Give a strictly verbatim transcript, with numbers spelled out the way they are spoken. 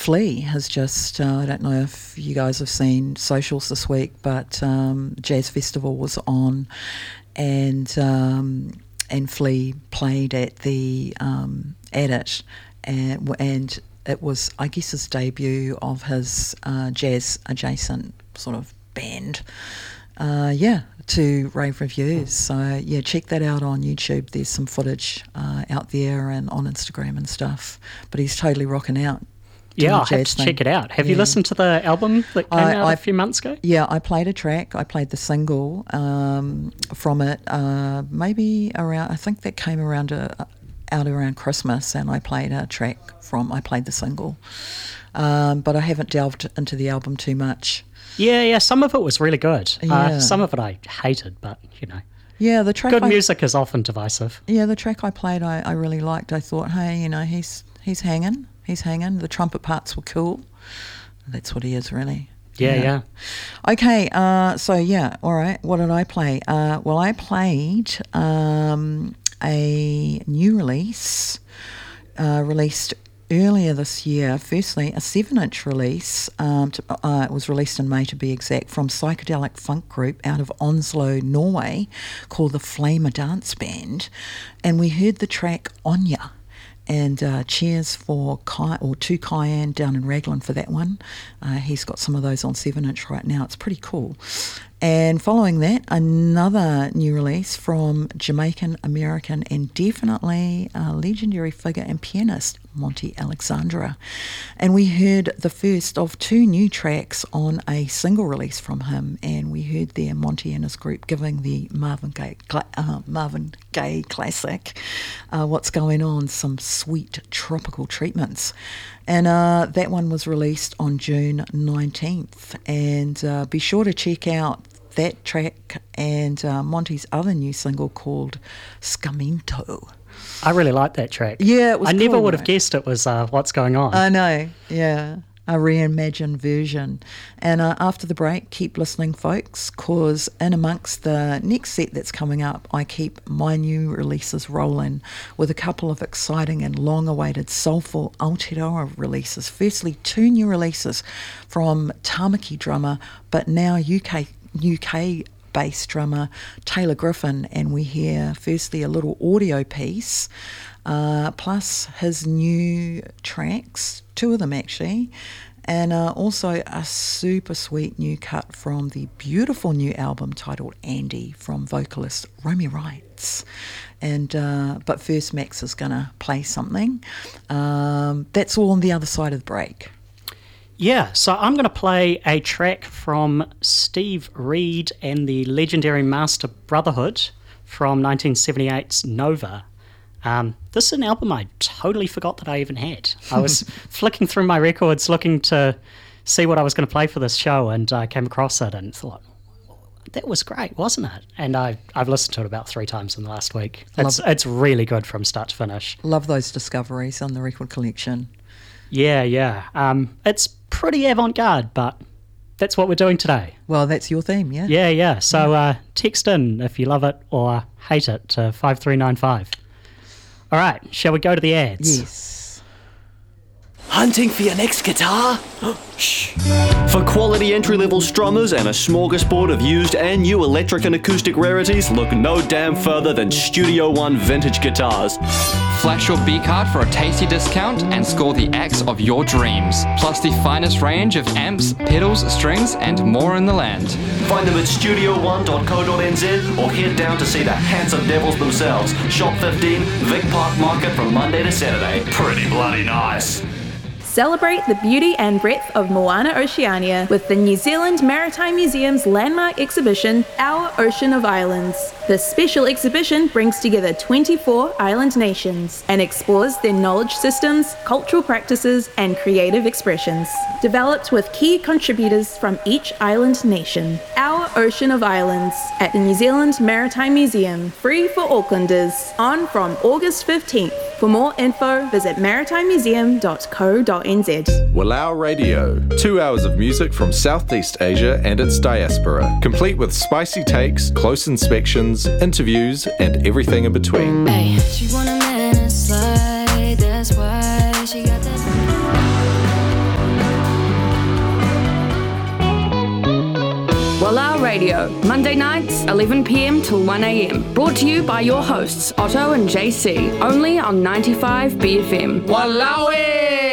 Flea has just, uh, I don't know if you guys have seen socials this week, but um, Jazz Festival was on, and um, and Flea played at the um, at it, and and it was, I guess, his debut of his uh, jazz adjacent sort of band. Uh, yeah, to rave reviews. So yeah, check that out on YouTube. There's some footage uh, out there and on Instagram and stuff. But he's totally rocking out. Yeah, I'll have to thing. check it out. Have yeah. you listened to the album that came I, out I, a few months ago? Yeah, I played a track. I played the single um, from it. Uh, maybe around. I think that came around a, out around Christmas, and I played a track from. I played the single, um, but I haven't delved into the album too much. Yeah, yeah, some of it was really good. Yeah. Uh, some of it I hated, but, you know. Yeah, the track Good I, music is often divisive. Yeah, the track I played I, I really liked. I thought, hey, you know, he's he's hanging. He's hanging. The trumpet parts were cool. That's what he is, really. Yeah, yeah. yeah. Okay, uh, so, yeah, all right. What did I play? Uh, well, I played um, a new release, uh, released earlier this year. Firstly, a seven-inch release. Um, to, uh, it was released in May, to be exact, from psychedelic funk group out of Onslow, Norway, called the Flamer Dance Band, and we heard the track Onya. And uh, cheers for Kai, or to Kyan down in Raglan for that one. Uh, he's got some of those on seven-inch right now. It's pretty cool. And following that, another new release from Jamaican-American and definitely a legendary figure and pianist, Monty Alexandra. And we heard the first of two new tracks on a single release from him, and we heard there Monty and his group giving the Marvin Gaye, uh, Marvin Gaye classic, uh, What's Going On, some sweet tropical treatments. And uh, that one was released on June nineteenth. And uh, be sure to check out that track and uh, Monty's other new single called Scaminto. I really like that track. Yeah, it was I cool, never would have right? guessed it was uh, What's Going On. I know, yeah. A reimagined version. And uh, after the break, keep listening, folks, because in amongst the next set that's coming up, I keep my new releases rolling with a couple of exciting and long-awaited soulful Aotearoa releases. Firstly, two new releases from Tamaki drummer, but now U K U K bass drummer Taylor Griffin, and we hear firstly a little audio piece, uh, plus his new tracks, two of them actually, and uh, also a super sweet new cut from the beautiful new album titled Andy from vocalist Romy Wrights. And uh, but first, Max is going to play something. Um, that's all on the other side of the break. Yeah, so I'm going to play a track from Steve Reed and the legendary Master Brotherhood from nineteen seventy-eight's Nova. Um, this is an album I totally forgot that I even had. I was flicking through my records looking to see what I was going to play for this show, and I came across it and thought, that was great, wasn't it? And I, I've listened to it about three times in the last week. It's, it's really good from start to finish. Love those discoveries on the record collection. Yeah, yeah. Um, it's pretty avant-garde, but that's what we're doing today. Well, that's your theme, yeah? Yeah, yeah. So uh, text in if you love it or hate it to five three nine five. All right, shall we go to the ads? Yes. Hunting for your next guitar? Shh. For quality entry-level strummers and a smorgasbord of used and new electric and acoustic rarities, look no damn further than Studio One Vintage Guitars. Flash your B-card for a tasty discount and score the axe of your dreams. Plus the finest range of amps, pedals, strings, and more in the land. Find them at studio one dot co dot n z or head down to see the handsome devils themselves. Shop fifteen, Vic Park Market from Monday to Saturday. Pretty bloody nice. Celebrate the beauty and breadth of Moana Oceania with the New Zealand Maritime Museum's landmark exhibition, Our Ocean of Islands. This special exhibition brings together twenty-four island nations and explores their knowledge systems, cultural practices, and creative expressions. Developed with key contributors from each island nation. Our Ocean of Islands at the New Zealand Maritime Museum, free for Aucklanders, on from August fifteenth. For more info, visit maritime museum dot co dot n z. Walau Radio. Two hours of music from Southeast Asia and its diaspora, complete with spicy takes, close inspections, interviews, and everything in between. Hey, she want a man and slide, that's why she got that. Walao Radio, Monday nights, eleven p.m. till one a.m. Brought to you by your hosts, Otto and J C, only on ninety-five B F M. Walawi!